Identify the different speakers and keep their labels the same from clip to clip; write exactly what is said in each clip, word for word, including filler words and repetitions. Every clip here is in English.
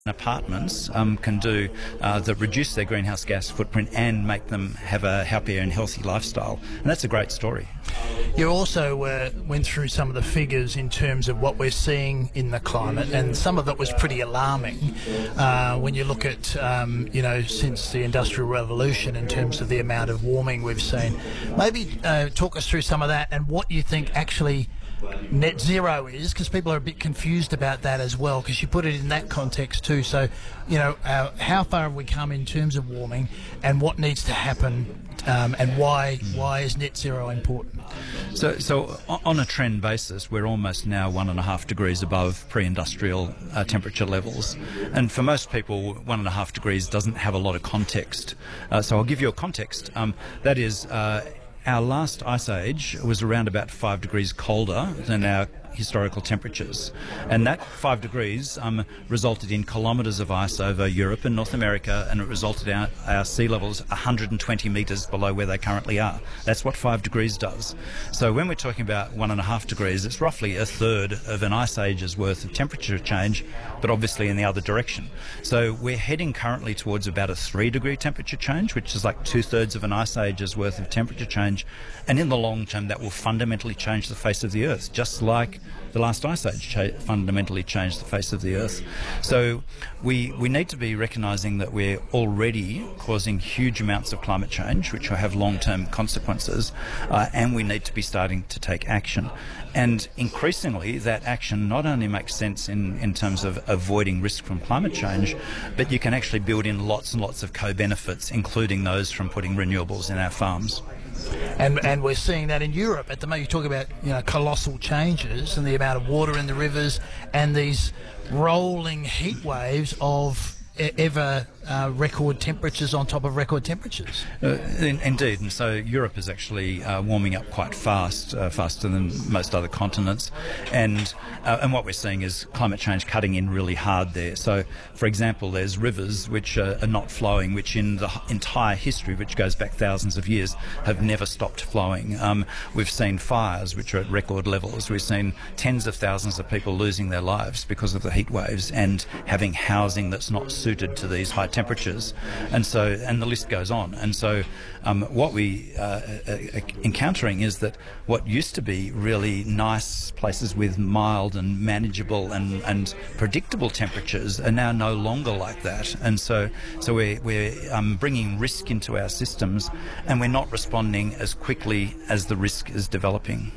Speaker 1: apartments um, can do uh, that reduce their greenhouse gas footprint and make them have a happier and healthy lifestyle. And that's a great story.
Speaker 2: You also uh, went through some of the figures in terms of what we're seeing in the climate, and some of it was pretty alarming uh, when you look at, um, you know, since the Industrial Revolution in terms of the amount of warming we've seen. Maybe uh, talk us through some of that and what you think actually net zero is, because people are a bit confused about that as well, because you put it in that context too. So, you know, uh, how far have we come in terms of warming, and what needs to happen, um, and why why is net zero important?
Speaker 1: So, so on a trend basis, we're almost now one and a half degrees above pre-industrial uh, temperature levels, and for most people, one and a half degrees doesn't have a lot of context. Uh, so I'll give you a context. Um, that is. Uh, Our last ice age was around about five degrees colder than our historical temperatures, and that five degrees um, resulted in kilometres of ice over Europe and North America, and it resulted in our, our sea levels one hundred twenty metres below where they currently are. That's what five degrees does. So when we're talking about one and a half degrees, it's roughly a third of an ice age's worth of temperature change, but obviously in the other direction. So we're heading currently towards about a three degree temperature change, which is like two thirds of an ice age's worth of temperature change, and in the long term that will fundamentally change the face of the Earth, just like the last ice age cha- fundamentally changed the face of the Earth. So we we need to be recognising that we're already causing huge amounts of climate change, which will have long-term consequences, uh, and we need to be starting to take action. And increasingly, that action not only makes sense in, in terms of avoiding risk from climate change, but you can actually build in lots and lots of co-benefits, including those from putting renewables in our farms.
Speaker 2: And and we're seeing that in Europe at the moment. You talk about, you know, colossal changes and the amount of water in the rivers and these rolling heat waves of ever uh, record temperatures on top of record temperatures.
Speaker 1: Uh, in, indeed, and so Europe is actually uh, warming up quite fast, uh, faster than most other continents, and uh, and what we're seeing is climate change cutting in really hard there. So, for example, there's rivers which uh, are not flowing, which in the entire history, which goes back thousands of years, have never stopped flowing. Um, we've seen fires which are at record levels. We've seen tens of thousands of people losing their lives because of the heat waves and having housing that's not suited to these high temperatures, and so and the list goes on. And so um, what we uh, are encountering is that what used to be really nice places with mild and manageable and, and predictable temperatures are now no longer like that, and so so we're, we're um, bringing risk into our systems, and we're not responding as quickly as the risk is developing.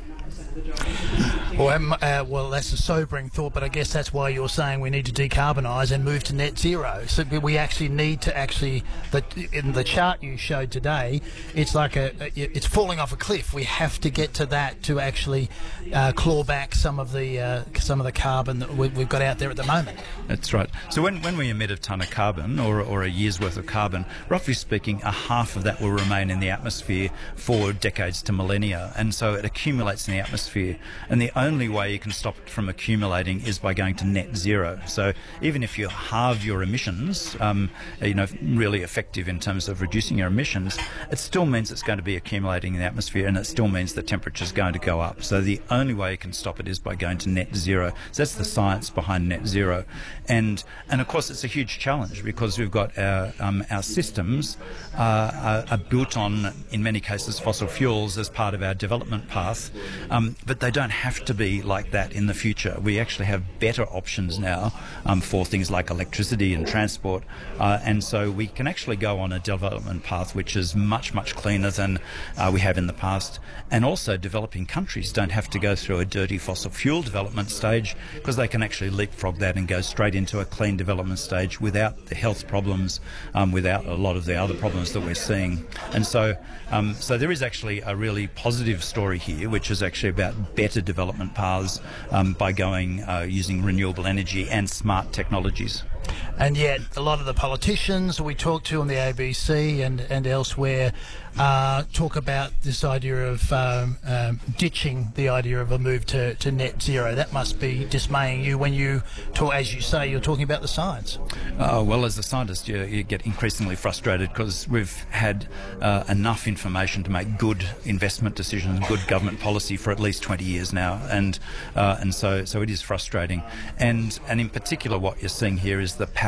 Speaker 2: Well, um, uh, well, that's a sobering thought, but I guess that's why you're saying we need to decarbonise and move to net zero. So we actually need to actually, the, in the chart you showed today, it's like a, it's falling off a cliff. We have to get to that to actually uh, claw back some of the uh, some of the carbon that we, we've got out there at the moment.
Speaker 1: That's right. So when, when we emit a tonne of carbon, or, or a year's worth of carbon, roughly speaking, a half of that will remain in the atmosphere for decades to millennia, and so it accumulates in the atmosphere. And the only way you can stop it from accumulating is by going to net zero. So even if you halve your emissions, um, you know, really effective in terms of reducing your emissions, it still means it's going to be accumulating in the atmosphere, and it still means the temperature is going to go up. So the only way you can stop it is by going to net zero. So that's the science behind net zero. And and of course it's a huge challenge, because we've got our um, our systems uh, are, are built on, in many cases, fossil fuels as part of our development path, um, but they don't have to be like that in the future. We actually have better options now um, for things like electricity and transport, uh, and so we can actually go on a development path which is much, much cleaner than uh, we have in the past. And also developing countries don't have to go through a dirty fossil fuel development stage, because they can actually leapfrog that and go straight into a clean development stage without the health problems, um, without a lot of the other problems that we're seeing. And so um, so there is actually a really positive story here, which is actually about better development paths um, by going uh, using renewable energy and smart technologies.
Speaker 2: And yet a lot of the politicians we talk to on the A B C and, and elsewhere uh, talk about this idea of um, um, ditching the idea of a move to, to net zero. That must be dismaying you when you talk, as you say, you're talking about the science.
Speaker 1: Uh, well, as a scientist, you, you get increasingly frustrated because we've had uh, enough information to make good investment decisions, good government policy for at least twenty years now, and uh, and so so it is frustrating. And and in particular, what you're seeing here is the